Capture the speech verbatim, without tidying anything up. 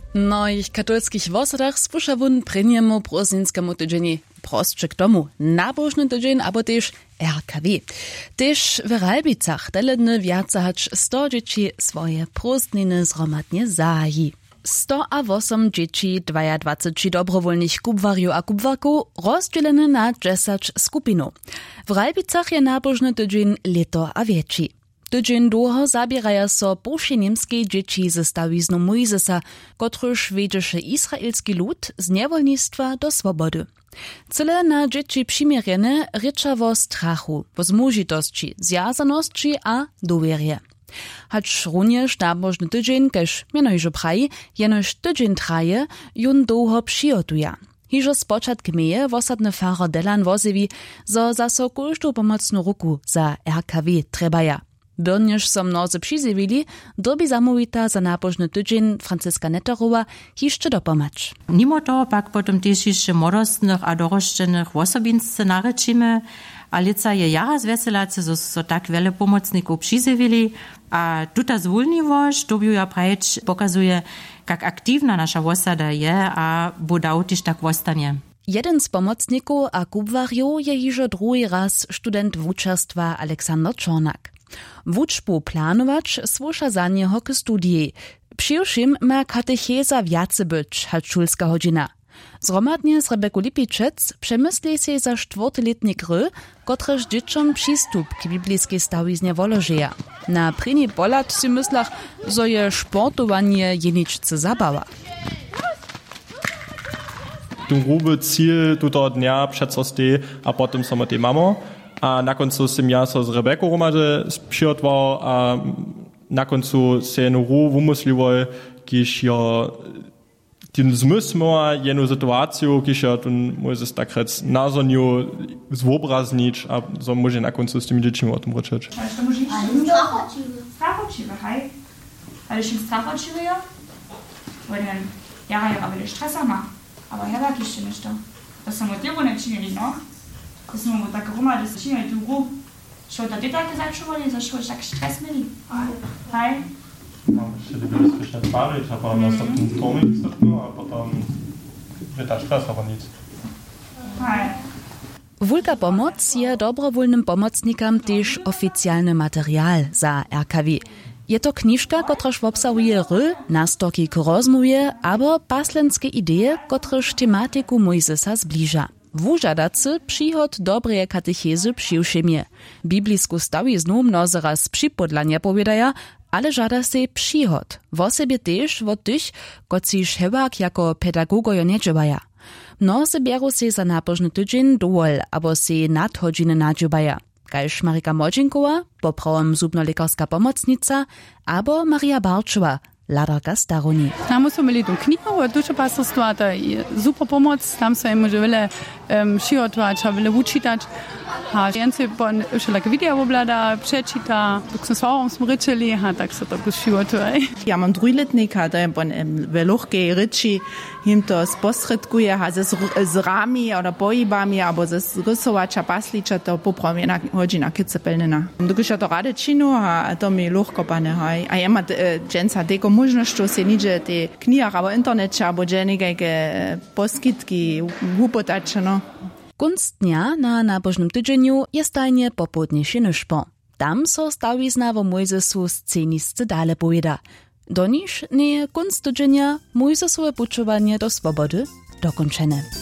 No ich katolskich wosadach spuša wun preniemu prozinskemu tydzieni prostsze k tomu nabożny tydzień, abo też R K W. Też w Ralbicach teledny wiaca hacz sto dzieci swoje prostniny zromadnie zaji. sto a osem dzieci, dwadzieścia dwa dobrowolnych kubwariów a kubwarków rozdzielone na dziesięć skupinów. W Ralbicach je nabożny tydzień leto a wieci. Tydzień długo zabieraja so bywsze niemskie dzieci ze stawiznu Mojzesa, kotryż wiedzieše izraelski lud z niewolnictwa do swobody. Cyle na dzieci przymierzone rycza o strachu, o zmužitosti, zjazanosti a dowierje. Hacz również nabożny tydzień, kež mianojże praji, jenož tydzień traje, jun długo przygotuje. Hižo spočatk meje wosadny faro Delan wozewi, zo zaso każdą pomocną ruku za R K W trebaja. Byrniesz so mnozy přizjewili, dobi zamówita za nabożny tydzień Franciska Netterowa hiszcze dopomacz. Mimo to pak potom też jeszcze młodostnych a doroszczenych osobinsce narečimy, a lica je jara zveselace, zo so tak wiele pomocników přizjewili, a tuta zwolniwość dobiuja prajeć pokazuje, jak aktywna nasza osada je, a budał też tak ostanie. Jeden z pomocników a kubwarjów je hižo drugi raz student wučerstwa Aleksander Czornak. Wučbu planować słusza za niego k studii. Přiwšim ma katecheza wiace być, hač šulska hodina. Zromadnie z Rebeku Lipičec przemysli się za czwartoletnie gry, kotreż dzieciom przystup k biblijskiej stawiznie woložeja. Na prini polat si myslach, zo je sportowanie jeničce zabawa. Ten gruby cíl tuto dnia předsosti a potom samo tej mamo. A na koncu jsem ja so z Rebekou romadě přiotval a na koncu se jednu ru vymyslival, když jo ten zmysl má jednu situáciu, když jo ten může tak říct nazorňu zvobraznič a so může na koncu s těmi dětmi o tom řečet. Ale to může jít strachočivé, hej? Ale ještě strachočivé, jo? Weil ja, ja, aber der Stress má. Aber ja, tak ještě než to. To jsem od těho nečinili, no? To jsme tak roma, das činili tu hru. Šo da ty také začuvali, za šo tak stres měli. Hej? No, šli byli skutečně tvářit, a potom nás ten stromik strpnul a potom je ta stres, aber nic. Hej. Wulka pomoc je dobrowolnym pomocnikam też oficjalny materiał za R K W. Je to kniżka, kotraż obsahuje ry, nastoki k rozmowie, abo paslenskie idee, kotraż tematiku Mojzesa zbliża. Wužadacy przychod dobreje katechezy přiwšimje. Biblijsku stawiznu mnozy raz připodlania powiedaja, ale żada se przychod. W sobie też wo tych, koci szewak jako pedagogojo nie dżebaja. Mnozy bieru se za nabożny tydzień dowol, abo se nadhodziny nadżebaja. Kajż Marika Modzinkowa, poprawom zubnolekarska pomocnica, abo Maria Barčova, ladarka staroni. Tam smo imeli tu knjigo, duše pastorstva, to je super pomoc, tam so jim želeli um, šijotvati, želeli učitati. A jenci pon še lak video oblada, prečita, dok smo s varom smo rečeli, a tak so to pošijotvali. Ja mam dvojletnika, da je pon velohke reči, jim to sposredkuje, a z, z rami, oder pojibami, abo z rysovača, pasliča, to popravi na hodina kicepelnina. Dok je to rade činu, a to mi lahko pa ne haj. A jema dženca teko možnošću se niđe te knjiga, abo internetča, abo dženigajke poskitki, upotačeno. Kunstnia na nabożnym tydzieniu je stajnie popodniejszy nyszpo. Tam so stawizna wo Mojzesu scenisce dale powieda. Do niż nie kunst tydzienia Mojzesowe puczowanie do swobody dokończone.